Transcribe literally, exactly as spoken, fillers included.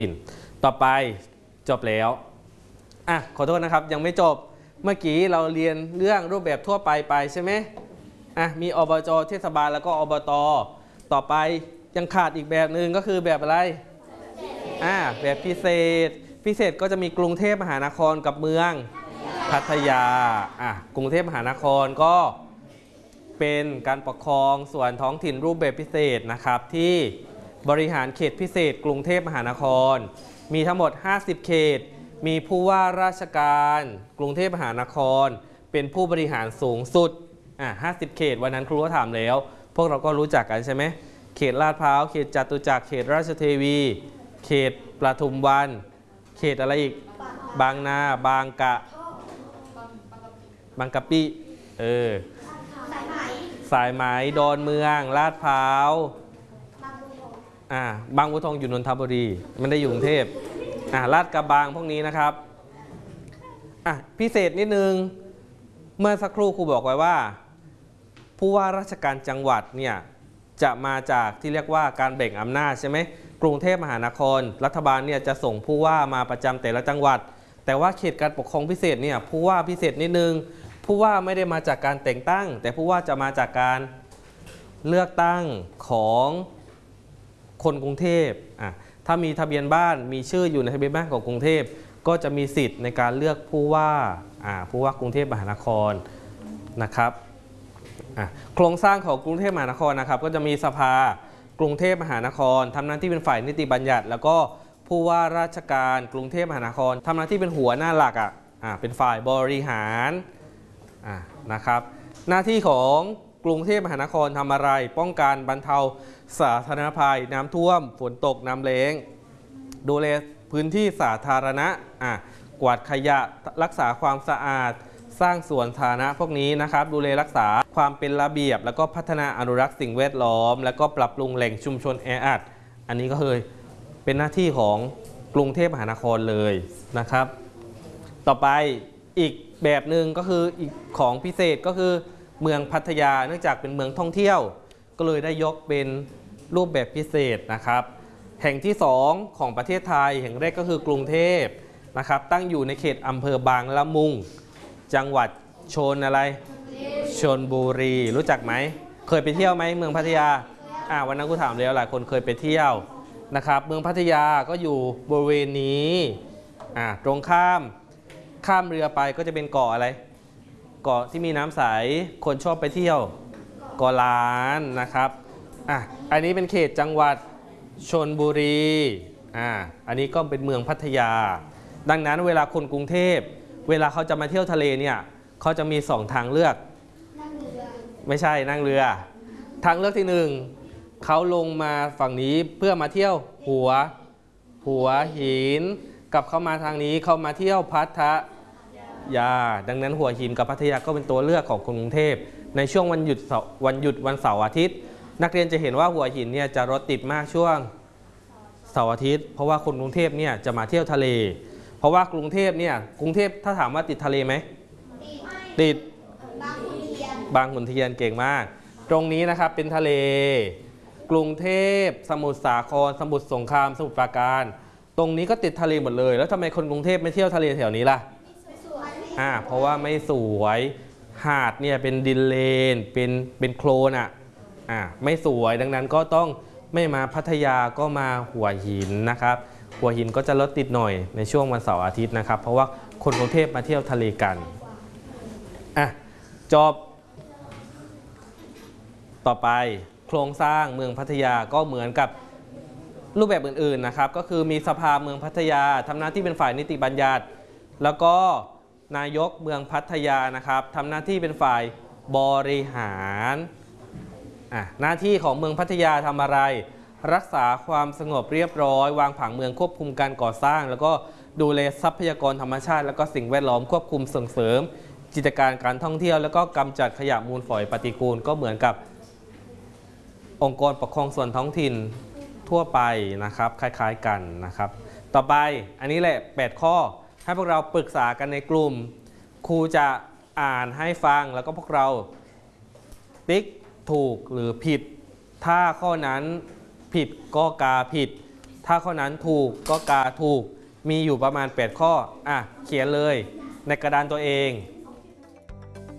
ต่อไปจบแล้วอ่ะขอโทษนะครับยังไม่จบเมื่อกี้เราเรียนเรื่องรูปแบบทั่วไปไปใช่ไหมอ่ะมีอบจ.เทศบาลแล้วก็อบต.ต่อไปยังขาดอีกแบบหนึ่งก็คือแบบอะไรอ่ะแบบพิเศษพิเศษก็จะมีกรุงเทพมหานครกับเมืองพัทยาอ่ะกรุงเทพมหานครก็เป็นการปกครองส่วนท้องถิ่นรูปแบบพิเศษนะครับที่บริหารเขตพิเศษกรุงเทพมหานครมีทั้งหมดห้าสิบเขตมีผู้ว่าราชการกรุงเทพมหานครเป็นผู้บริหารสูงสุดอ่ะห้าสิบเขตวันนั้นครูก็ถามแล้วพวกเราก็รู้จักกันใช่ไหมเขตลาดพร้าวเขตจตุจักรเขตราชเทวีเขตปทุมวันเขตอะไรอีกบางนาบางกะบางกะปิเออสายไหมดอนเมืองลาดพร้าวอ่าบางบัวทองอยู่นนทบุรีมันได้อยู่กรุงเทพอ่าลาดกระบังพวกนี้นะครับอ่ะพิเศษนิดนึงเมื่อสักครู่ครูบอกไว้ว่าผู้ว่าราชการจังหวัดเนี่ยจะมาจากที่เรียกว่าการแบ่งอำนาจใช่ไหมกรุงเทพมหานครรัฐบาลเนี่ยจะส่งผู้ว่ามาประจำแต่ละจังหวัดแต่ว่าเขตการปกครองพิเศษเนี่ยผู้ว่าพิเศษนิดนึงผู้ว่าไม่ได้มาจากการแต่งตั้งแต่ผู้ว่าจะมาจากการเลือกตั้งของคนกรุงเทพอ่ะถ้ามีทะเบียนบ้านมีชื่ออยู่ในทะเบียนบ้านของกรุงเทพก็จะมีสิทธิ์ในการเลือกผู้ว่าอ่าผู้ว่ากรุงเทพมหานครนะครับอ่ะโครงสร้างของกรุงเทพมหานครนะครับก็จะมีสภากรุงเทพมหานครทำหน้าที่เป็นฝ่ายนิติบัญญัติแล้วก็ผู้ว่าราชการกรุงเทพมหานครทำหน้าที่เป็นหัวหน้าหลักอ่ะอ่าเป็นฝ่ายบริหารอ่านะครับหน้าที่ของกรุงเทพมหานครทำอะไรป้องกันบรรเทาสาธารณภัยน้ำท่วมฝนตกน้ำแล้งดูแลพื้นที่สาธารณะอ่ะกวาดขยะรักษาความสะอาดสร้างสวนสาธารณะพวกนี้นะครับดูแลรักษาความเป็นระเบียบแล้วก็พัฒนาอนุรักษ์สิ่งแวดล้อมแล้วก็ปรับปรุงแหล่งชุมชนแออัดอันนี้ก็คือเป็นหน้าที่ของกรุงเทพมหานครเลยนะครับต่อไปอีกแบบหนึ่งก็คืออีกของพิเศษก็คือเมืองพัทยาเนื่องจากเป็นเมืองท่องเที่ยวก็เลยได้ยกเป็นรูปแบบพิเศษนะครับแห่งที่สองของประเทศไทยแห่งแรกก็คือกรุงเทพนะครับตั้งอยู่ในเขตอำเภอบางละมุงจังหวัดชนอะไรชลบุรีรู้จักไหมเคยไปเที่ยวไหมเมืองพัทยาอ่าวันนั้นกูถามแล้วหลายคนเคยไปเที่ยวนะครับเมืองพัทยาก็อยู่บริเวณนี้อ่าตรงข้ามข้ามเรือไปก็จะเป็นเกาะอะไรเกาะที่มีน้ำใสคนชอบไปเที่ยวเกาะล้านนะครับอ่ะอันนี้เป็นเขตจังหวัดชลบุรีอ่าอันนี้ก็เป็นเมืองพัทยาดังนั้นเวลาคนกรุงเทพเวลาเขาจะมาเที่ยวทะเลเนี่ยเขาจะมีสองทางเลือกนั่งเรือไม่ใช่นั่งเรือทางเลือกที่หนึ่งเขาลงมาฝั่งนี้เพื่อมาเที่ยวหัวหัวหินกับเข้ามาทางนี้เขามาเที่ยวพัทยาดังนั้นหัวหินกับพัทยาก็เป็นตัวเลือกของคนกรุงเทพในช่วงวันหยุดวันหยุดวันเสาร์อาทิตย์นักเรียนจะเห็นว่าหัวหินเนี่ยจะรถติดมากช่วงเสาร์อาทิตย์เพราะว่าคนกรุงเทพเนี่ยจะมาเที่ยวทะเลเพราะว่ากรุงเทพเนี่ยกรุงเทพถ้าถามว่าติดทะเลไหมติดบางขุนเทียนเก่งมากตรงนี้นะครับเป็นทะเลกรุงเทพสมุทรสาครสมุทรสงครามสมุทรปราการตรงนี้ก็ติดทะเลหมดเลยแล้วทำไมคนกรุงเทพไม่เที่ยวทะเลแถวนี้ล่ะอ่าเพราะว่าไม่สวยหาดเนี่ยเป็นดินเลนเป็นเป็นโคลนอ่ะอ่าไม่สวยดังนั้นก็ต้องไม่มาพัทยาก็มาหัวหินนะครับหัวหินก็จะรถติดหน่อยในช่วงวันเสาร์อาทิตย์นะครับเพราะว่าคนกรุงเทพมาเที่ยวทะเลกันอ่ะจบต่อไปโครงสร้างเมืองพัทยาก็เหมือนกับรูปแบบอื่นๆนะครับก็คือมีสภาเมืองพัทยาทำหน้าที่เป็นฝ่ายนิติบัญญัติแล้วก็นายกเมืองพัทยานะครับทำหน้าที่เป็นฝ่ายบริหารอ่ะหน้าที่ของเมืองพัทยาทำอะไรรักษาความสงบเรียบร้อยวางผังเมืองควบคุมการก่อสร้างแล้วก็ดูแลทรัพยากรธรรมชาติแล้วก็สิ่งแวดล้อมควบคุมส่งเสริมกิจการการท่องเที่ยวแล้วก็กำจัดขยะมูลฝอยปฏิกูลก็เหมือนกับองค์กรปกครองส่วนท้องถิ่นทั่วไปนะครับคล้ายๆกันนะครับต่อไปอันนี้แหละแปดข้อให้พวกเราปรึกษากันในกลุ่มครูจะอ่านให้ฟังแล้วก็พวกเราติ๊กถูกหรือผิดถ้าข้อนั้นผิดก็กาผิดถ้าข้อนั้นถูกก็กาถูกมีอยู่ประมาณแปดข้ออ่ะเขียนเลยในกระดานตัวเอง